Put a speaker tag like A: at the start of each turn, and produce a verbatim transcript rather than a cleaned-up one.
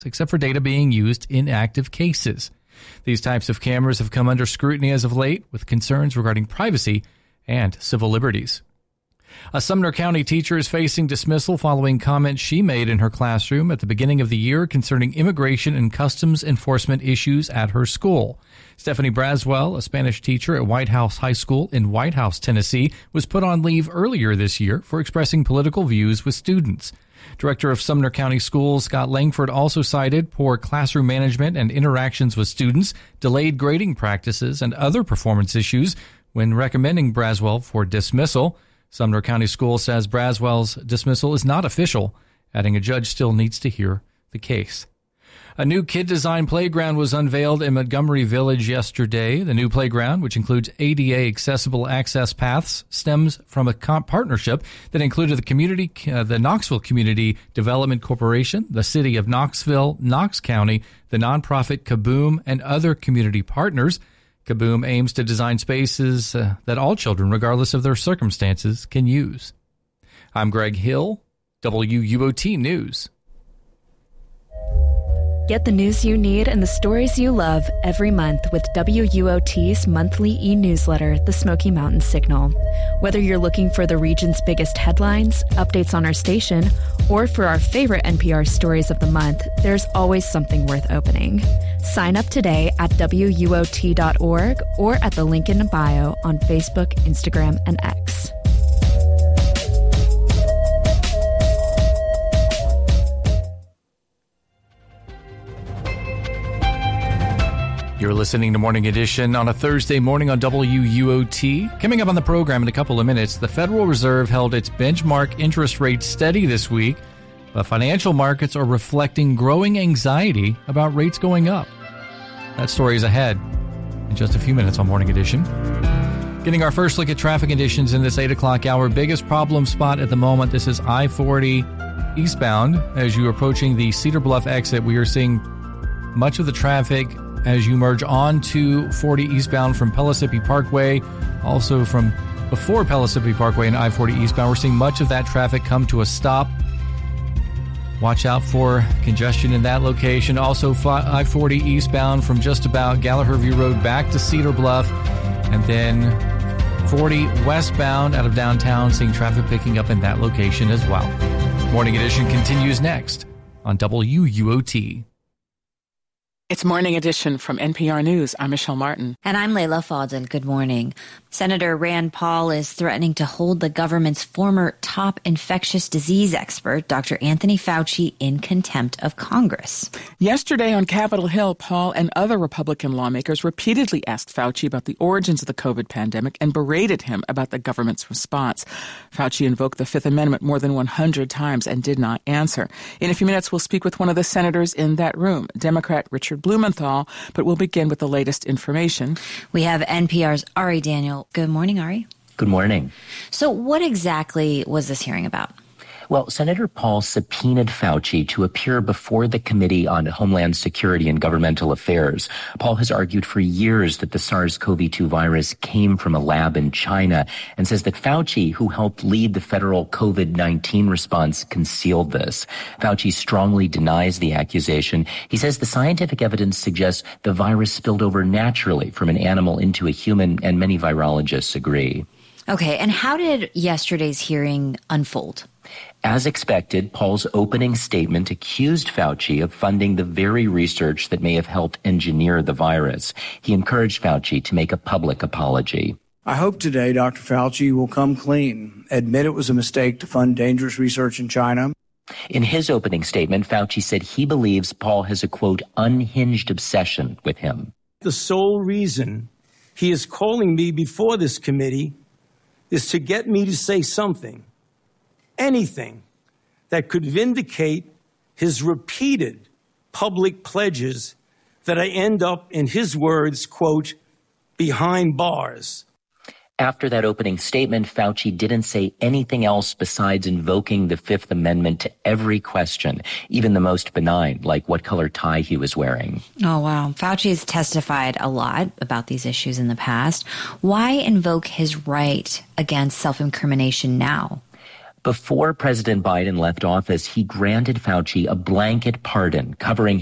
A: except for data being used in active cases. These types of cameras have come under scrutiny as of late, with concerns regarding privacy and civil liberties. A Sumner County teacher is facing dismissal following comments she made in her classroom at the beginning of the year concerning immigration and customs enforcement issues at her school. Stephanie Braswell, a Spanish teacher at White House High School in White House, Tennessee, was put on leave earlier this year for expressing political views with students. Director of Sumner County Schools, Scott Langford, also cited poor classroom management and interactions with students, delayed grading practices, and other performance issues when recommending Braswell for dismissal. Sumner County Schools says Braswell's dismissal is not official, adding a judge still needs to hear the case. A new kid-designed playground was unveiled in Montgomery Village yesterday. The new playground, which includes A D A accessible access paths, stems from a comp partnership that included the community, uh, the Knoxville Community Development Corporation, the City of Knoxville, Knox County, the nonprofit Kaboom, and other community partners. Kaboom aims to design spaces uh, that all children, regardless of their circumstances, can use. I'm Greg Hill, W U O T News.
B: Get the news you need and the stories you love every month with W U O T's monthly e-newsletter, The Smoky Mountain Signal. Whether you're looking for the region's biggest headlines, updates on our station, or for our favorite N P R stories of the month, there's always something worth opening. Sign up today at W U O T dot org or at the link in the bio on Facebook, Instagram, and X.
A: You're listening to Morning Edition on a Thursday morning on W U O T. Coming up on the program in a couple of minutes, the Federal Reserve held its benchmark interest rate steady this week, but financial markets are reflecting growing anxiety about rates going up. That story is ahead in just a few minutes on Morning Edition. Getting our first look at traffic conditions in this eight o'clock hour. Biggest problem spot at the moment, this is I forty eastbound. As you're approaching the Cedar Bluff exit, we are seeing much of the traffic as you merge onto forty eastbound from Pellissippi Parkway, also from before Pellissippi Parkway and I forty eastbound. We're seeing much of that traffic come to a stop. Watch out for congestion in that location. Also, I forty eastbound from just about Gallagher View Road back to Cedar Bluff, and then forty westbound out of downtown, seeing traffic picking up in that location as well. Morning Edition continues next on W U O T.
C: It's Morning Edition from N P R News. I'm Michelle Martin.
D: And I'm Layla Fadel. Good morning. Senator Rand Paul is threatening to hold the government's former top infectious disease expert, Doctor Anthony Fauci, in contempt of Congress.
C: Yesterday on Capitol Hill, Paul and other Republican lawmakers repeatedly asked Fauci about the origins of the COVID pandemic and berated him about the government's response. Fauci invoked the Fifth Amendment more than one hundred times and did not answer. In a few minutes, we'll speak with one of the senators in that room, Democrat Richard Blumenthal, but we'll begin with the latest information.
D: We have N P R's Ari Daniel. Good morning, Ari.
E: Good morning.
D: So what exactly was this hearing about?
E: Well, Senator Paul subpoenaed Fauci to appear before the Committee on Homeland Security and Governmental Affairs. Paul has argued for years that the SARS-C o V two virus came from a lab in China and says that Fauci, who helped lead the federal COVID nineteen response, concealed this. Fauci strongly denies the accusation. He says the scientific evidence suggests the virus spilled over naturally from an animal into a human, and many virologists agree.
D: Okay, and how did yesterday's hearing unfold?
E: As expected, Paul's opening statement accused Fauci of funding the very research that may have helped engineer the virus. He encouraged Fauci to make a public apology.
F: I hope today Doctor Fauci will come clean, admit it was a mistake to fund dangerous research in China.
E: In his opening statement, Fauci said he believes Paul has a, quote, unhinged obsession with him.
G: The sole reason he is calling me before this committee is to get me to say something, anything that could vindicate his repeated public pledges that I end up, in his words, quote, behind bars.
E: After that opening statement, Fauci didn't say anything else besides invoking the Fifth Amendment to every question, even the most benign, like what color tie he was wearing.
D: Oh, wow. Fauci has testified a lot about these issues in the past. Why invoke his right against self-incrimination now?
E: Before President Biden left office, he granted Fauci a blanket pardon covering